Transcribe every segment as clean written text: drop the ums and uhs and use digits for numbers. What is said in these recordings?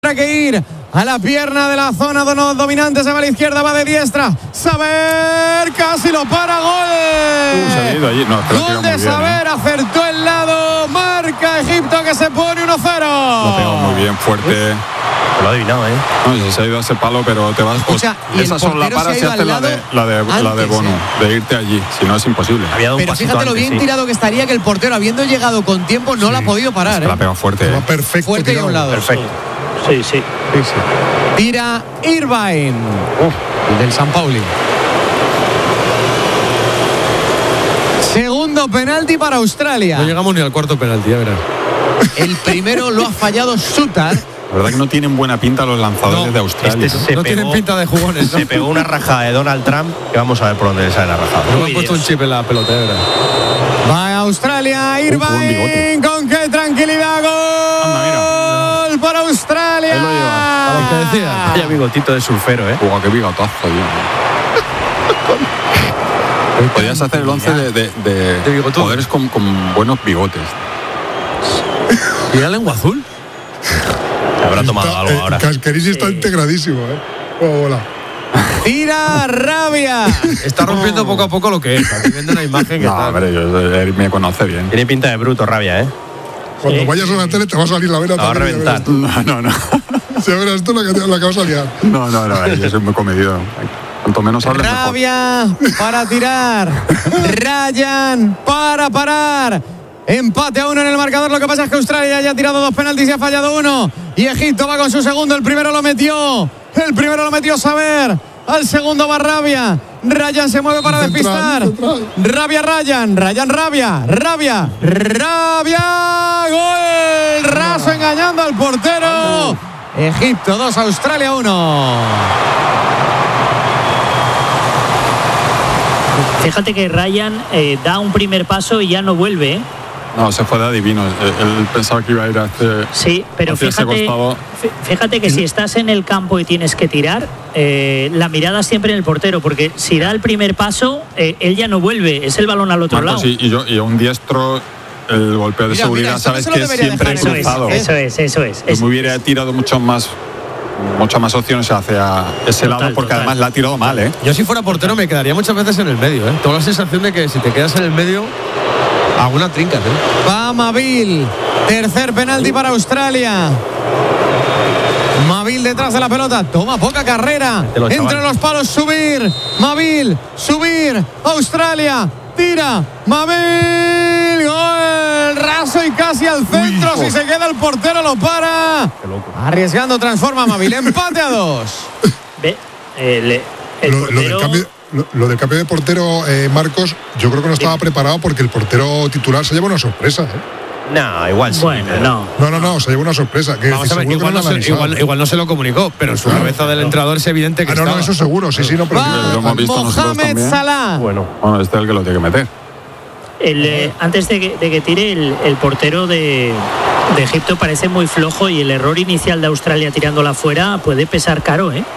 Hay que ir a la pierna de la zona dominante, se va a la izquierda, va de diestra. Saber casi lo para, gol. Allí. No, gol de Saber, acertó el lado, marca Egipto que se pone 1-0. Lo ha pegado muy bien, fuerte. Lo ha adivinado, ¿eh? No, se ha ido a ese palo, pero te vas. Escucha, pues, esas son las paras y hace la de Bono, de irte allí. Si no, es imposible. Pero fíjate lo bien tirado que estaría, que el portero, habiendo llegado con tiempo, no la ha podido parar. La ha pegado fuerte. Va perfecto. Fuerte y a un lado. Perfecto. Sí. Tira Irvine, el del San Pauli. Segundo penalti para Australia. No llegamos ni al cuarto penalti, ya verás. El primero lo ha fallado Sutar. La verdad que no tienen buena pinta los lanzadores de Australia. No tienen pinta de jugones, ¿no? Se pegó una rajada de Donald Trump que vamos a ver por dónde sale la rajada. No han puesto un chip en la pelota, ¿verdad? Va a Australia, Irvine, con qué tranquilidad, gol. Anda, mira. Para Australia. Ahí lo lleva. A lo que decía. Vaya bigotito de surfero, ¿eh? Qué bigotazo, Podrías hacer el 11 de jugadores con buenos bigotes. ¿Y la lengua azul? Habrá tomado algo ahora. Casqueris está integradísimo, ¿eh? Oh, hola. Tira Rabia. Está rompiendo poco a poco lo que es. Aquí viendo una imagen que No, está. hombre, él me conoce bien. Tiene pinta de bruto, Rabia, ¿eh? Cuando vayas a la tele te va a salir la vena. La va a también, reventar. No. Ya verás tú la que vas a liar. No, yo soy muy comedido. Cuanto menos hables, mejor. Rabia para tirar. Ryan para parar. Empate a 1 en el marcador. Lo que pasa es que Australia ya ha tirado 2 penaltis y ha fallado 1. Y Egipto va con su segundo. El primero lo metió Saber. Al segundo va Rabia. Ryan se mueve para despistar. Rabia. Gol. Raso engañando al portero. Egipto 2, Australia 1. Fíjate que Ryan da un primer paso y ya no vuelve, ¿eh? No, se fue de adivino. Él pensaba que iba a ir a este. Sí, pero fíjate que si estás en el campo y tienes que tirar, la mirada siempre en el portero, porque si da el primer paso, él ya no vuelve, es el balón al otro lado. Y a un diestro, el golpeo de seguridad, sabes que es siempre cruzado. Eso es. Me hubiera tirado muchas más opciones hacia ese lado, porque además la ha tirado mal, ¿eh? Yo si fuera portero me quedaría muchas veces en el medio, ¿eh? Tengo la sensación de que si te quedas en el medio, alguna trinca, ¿eh? Va Mavil. Tercer penalti para Australia. Mavil detrás de la pelota. Toma poca carrera. Entre los palos, subir. Mavil, subir. Australia. Tira. Mavil. Gol. Raso y casi al centro. Si se queda el portero lo para. Arriesgando, transforma Mavil. Empate a 2. Ve, Lo del cambio de portero, Marcos, yo creo que no estaba preparado porque el portero titular se lleva una sorpresa, ¿eh? No, igual sí. Bueno, No, se lleva una sorpresa. Que Vamos a ver, igual no se lo comunicó, pero en su cabeza del entrenador es evidente que no, eso seguro, sí, no, pero Va lo hemos visto Mohamed Salah. Bueno, este es el que lo tiene que meter. Antes de que tire, el portero de Egipto parece muy flojo y el error inicial de Australia tirándola fuera puede pesar caro, ¿eh?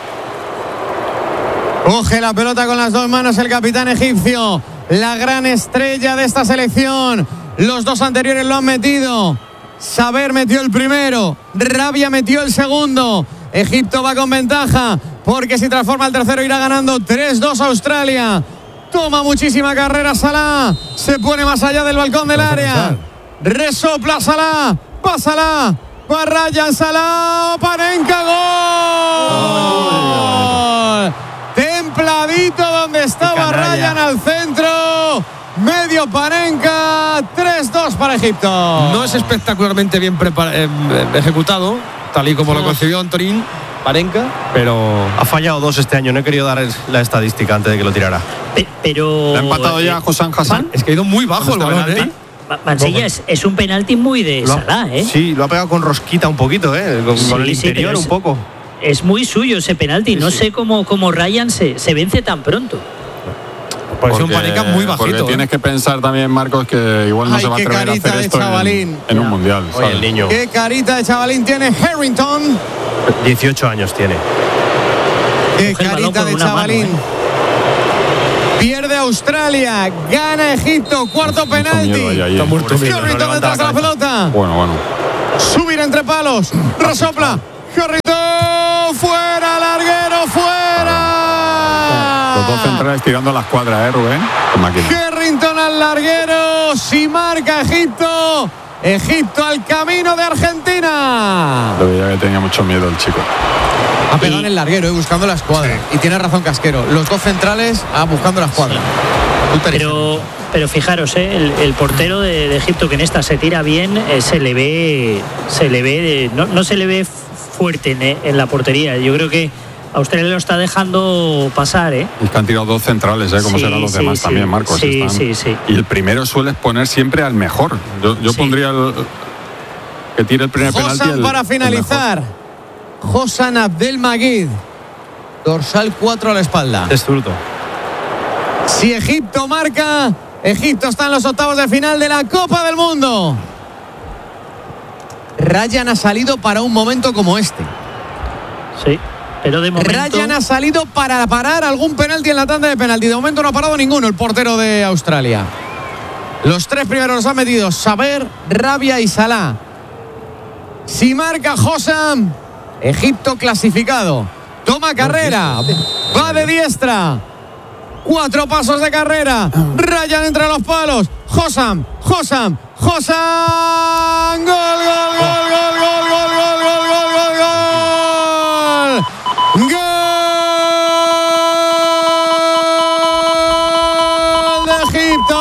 Coge la pelota con las dos manos el capitán egipcio, la gran estrella de esta selección. Los dos anteriores lo han metido. Saber metió el primero, Rabia metió el segundo. Egipto va con ventaja porque si transforma el tercero irá ganando 3-2 Australia. Toma muchísima carrera Salah, se pone más allá del balcón del área. Resopla Salah, pásala, va Ryan, Salah, Panenka, gol. Templadito donde estaba Ryan al centro. Medio Panenka, 3-2 para Egipto. No es espectacularmente bien ejecutado, tal y como lo concibió Antonín Panenka, pero ha fallado 2 este año. No he querido dar la estadística antes de que lo tirara. Pero ¿le ha empatado ya Hosam Hassan? Es que ha ido muy bajo el balón, ¿eh? Mansilla, es un penalti muy de Salah, ¿eh? Sí, lo ha pegado con rosquita un poquito, ¿eh? Con el interior un poco. Es muy suyo ese penalti. No sé cómo Ryan se vence tan pronto. Pues es un Panenka muy bajito. Porque tienes que pensar también, Marcos, que igual no se va a atrever a hacer esto en un mundial. Oye, el niño. Qué carita de chavalín tiene Harrington. 18 años tiene. Qué carita de chavalín. Pierde Australia, gana Egipto, cuarto penalti. Está muerto. Harrington detrás de la pelota. Bueno. Subir entre palos, resopla. Carrito, fuera, larguero, fuera. Los dos centrales tirando la escuadra, Rubén. Carrington al larguero. Si marca Egipto, Egipto al camino de Argentina. Lo veía que tenía mucho miedo el chico. Ha pegado en el larguero, buscando la escuadra. Y tiene razón Casquero. Los dos centrales buscando la escuadra. Pero fijaros, el portero de Egipto, que en esta se tira bien, se le ve no se le ve fuerte en la portería. Yo creo que Australia lo está dejando pasar, Es que han tirado dos centrales, como serán los demás también, Marcos. Sí. Y el primero sueles poner siempre al mejor. Yo pondría que tire el primer penalti. Hossam para finalizar. Hossam Abdelmajid. Dorsal 4 a la espalda. Es zurdo. Si Egipto marca, Egipto está en los octavos de final de la Copa del Mundo. Ryan ha salido para un momento como este. Sí, pero de momento... Ryan ha salido para parar algún penalti en la tanda de penalti. De momento no ha parado ninguno el portero de Australia. Los tres primeros los ha metido Saber, Rabia y Salah. Si marca Hossam, Egipto clasificado. Toma carrera, va de diestra. 4 pasos de carrera. Ryan entre los palos. Hossam. Gol. Gol de Egipto.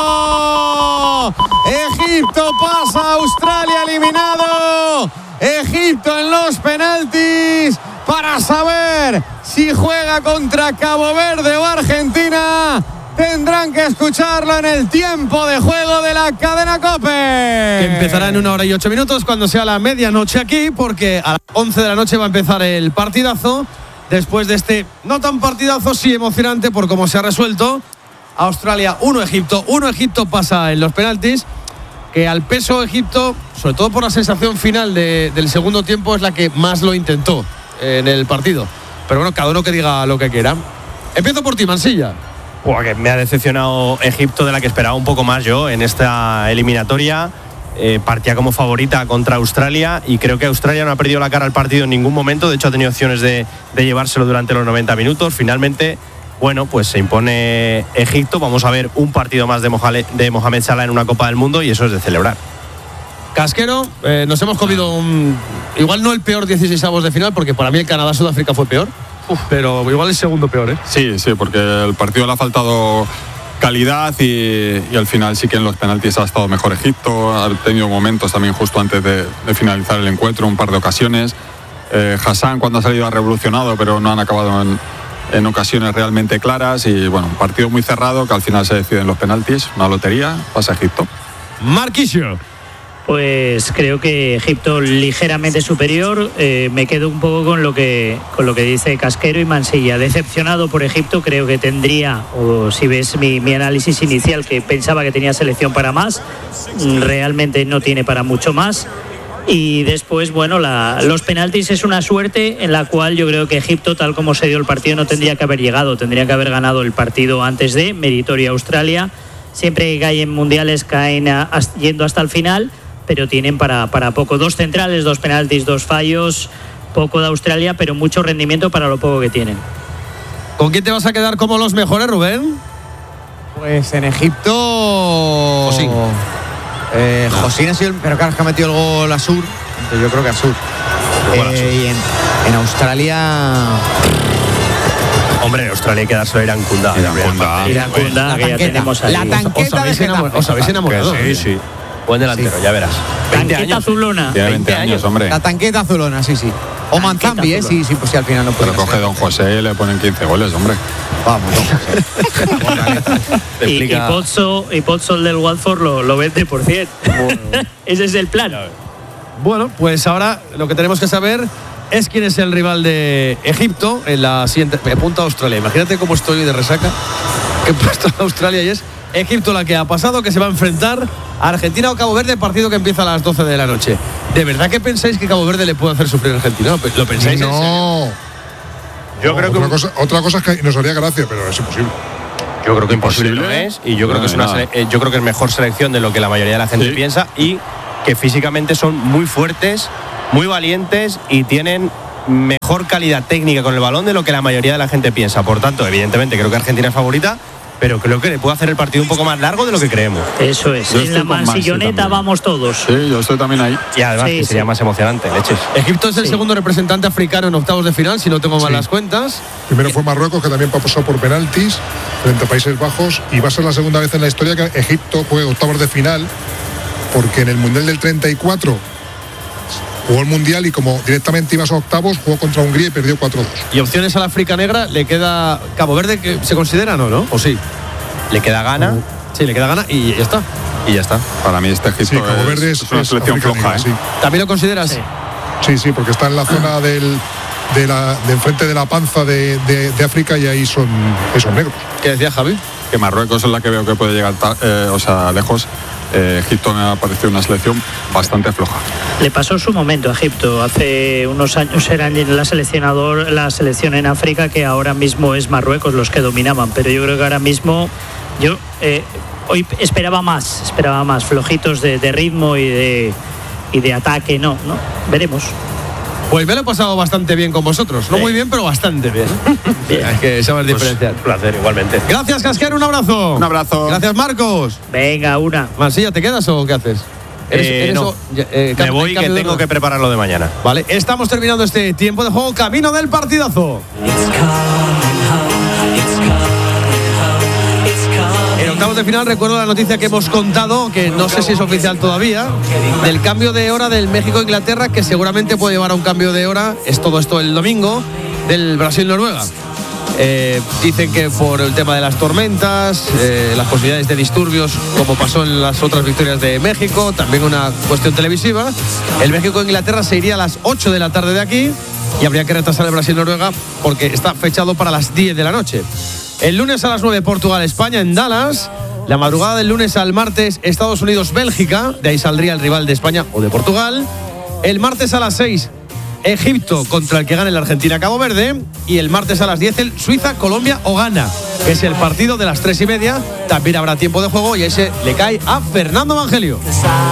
Egipto pasa a Australia eliminado. Egipto en los penaltis para saber si juega contra Cabo Verde o Argentina. Tendrán que escucharlo en el tiempo de juego de la cadena COPE. Que empezará en 1 hora y 8 minutos cuando sea la medianoche aquí, porque a las 11 de la noche va a empezar el partidazo. Después de este no tan partidazo, sí emocionante por cómo se ha resuelto. Australia 1 Egipto. 1 Egipto pasa en los penaltis. Que al peso Egipto, sobre todo por la sensación final del segundo tiempo, es la que más lo intentó en el partido. Pero bueno, cada uno que diga lo que quiera. Empiezo por ti, Mansilla. Que me ha decepcionado Egipto, de la que esperaba un poco más yo en esta eliminatoria. Partía como favorita contra Australia y creo que Australia no ha perdido la cara al partido en ningún momento. De hecho, ha tenido opciones de llevárselo durante los 90 minutos. Finalmente, bueno, pues se impone Egipto. Vamos a ver un partido más de Mohamed Salah en una Copa del Mundo y eso es de celebrar. Casquero, nos hemos comido igual no el peor 16avos de final, porque para mí el Canadá-Sudáfrica fue peor, pero igual el segundo peor, Sí, porque el partido le ha faltado calidad y al final sí que en los penaltis ha estado mejor Egipto. Ha tenido momentos también justo antes de finalizar el encuentro, un par de ocasiones. Hassan cuando ha salido ha revolucionado, pero no han acabado en ocasiones realmente claras. Y bueno, un partido muy cerrado que al final se decide en los penaltis. Una lotería, pasa Egipto. Marquisio. Pues creo que Egipto ligeramente superior. Me quedo un poco con lo que dice Casquero y Mansilla. Decepcionado por Egipto, creo que tendría, o si ves mi análisis inicial, que pensaba que tenía selección para más, realmente no tiene para mucho más. Y después, bueno, los penaltis es una suerte en la cual yo creo que Egipto, tal como se dio el partido, no tendría que haber llegado, tendría que haber ganado el partido antes de meritoria Australia. Siempre que caen mundiales caen yendo hasta el final, pero tienen para poco. 2 centrales, 2 penaltis, 2 fallos, poco de Australia, pero mucho rendimiento para lo poco que tienen. ¿Con quién te vas a quedar como los mejores, Rubén? Pues en Egipto... Josín. Josín ha sido pero claro, es que ha metido el gol a Sur. Entonces yo creo que a Sur. Y en Australia... Hombre, en Australia hay que dárselo a Irán Kunda. Irán Kunda, que ya tenemos ahí. La tanqueta ¿Os habéis enamorado? Sí. Buen delantero, sí. Ya verás. 20 años. Azulona. Tiene 20 años, hombre. La tanqueta azulona, sí. O Manzambi, sí, pues si al final no puede. Pero coge Don José y le ponen 15 goles, hombre. Vamos, Don José. y Pozzo, el del Watford, lo vende por 100. Bueno. Ese es el plan. Bueno, pues ahora lo que tenemos que saber es quién es el rival de Egipto en la siguiente. Me apunta a Australia. Imagínate cómo estoy de resaca. Que he puesto a Australia y es Egipto la que ha pasado, que se va a enfrentar a Argentina o Cabo Verde, partido que empieza a las 12 de la noche. ¿De verdad que pensáis que Cabo Verde le puede hacer sufrir a Argentina? ¿Lo pensáis? No. Yo creo que otra cosa es que nos haría gracia, pero es imposible. Yo creo que imposible no es, y yo creo que yo creo que es mejor selección de lo que la mayoría de la gente piensa, y que físicamente son muy fuertes, muy valientes y tienen mejor calidad técnica con el balón de lo que la mayoría de la gente piensa. Por tanto, evidentemente creo que Argentina es favorita, pero creo que le puede hacer el partido un poco más largo de lo que creemos. Eso es. Yo En estoy la con Maxi mansilloneta también. vamos todos. Sí, yo estoy también ahí. Y además Sí, que sería sí. más emocionante, leches. Egipto es el Sí. segundo representante africano en octavos de final, si no tengo mal Sí. las cuentas. Primero fue Marruecos, que también pasó por penaltis frente a Países Bajos, y va a ser la segunda vez en la historia que Egipto juegue octavos de final, porque en el Mundial del 34 jugó el Mundial y como directamente ibas a octavos, jugó contra Hungría y perdió 4-2. Y opciones a la África Negra, le queda Cabo Verde, que se considera, ¿no? ¿O sí? Le queda gana Sí, le queda gana y ya está. y ya está. Para mí este Egipto Sí, Cabo Verde es una selección África floja. Negra, sí. ¿También lo consideras? Sí. Sí, porque está en la zona de enfrente de la panza de África, y ahí son negros. ¿Qué decía Javi? Que Marruecos es la que veo que puede llegar lejos. Egipto me ha parecido una selección bastante floja. Le pasó su momento a Egipto. Hace unos años era la selección en África, que ahora mismo es Marruecos los que dominaban. Pero yo creo que ahora mismo hoy esperaba más flojitos de ritmo y de ataque. No, veremos. Pues me lo he pasado bastante bien con vosotros. No Sí. muy bien, pero bastante bien. Es que sabes diferenciar. Un placer, igualmente. Gracias, Casquero, un abrazo. Un abrazo. Gracias, Marcos. Venga, una. Mansilla, ¿te quedas o qué haces? No. Me voy, que tengo que prepararlo de mañana. Vale, estamos terminando este tiempo de juego. Camino del partidazo. En octavos de final recuerdo la noticia que hemos contado, que no sé si es oficial todavía, del cambio de hora del México-Inglaterra, que seguramente puede llevar a un cambio de hora, es todo esto el domingo, del Brasil-Noruega. Dicen que por el tema de las tormentas, las posibilidades de disturbios, como pasó en las otras victorias de México, también una cuestión televisiva, el México-Inglaterra se iría a las 8 de la tarde de aquí y habría que retrasar el Brasil-Noruega porque está fechado para las 10 de la noche. El lunes a las 9, Portugal-España en Dallas. La madrugada del lunes al martes, Estados Unidos-Bélgica. De ahí saldría el rival de España o de Portugal. El martes a las 6, Egipto contra el que gane la Argentina-Cabo Verde. Y el martes a las 10, el Suiza-Colombia o Ghana, que es el partido de las 3:30. También habrá tiempo de juego y ese le cae a Fernando Evangelio.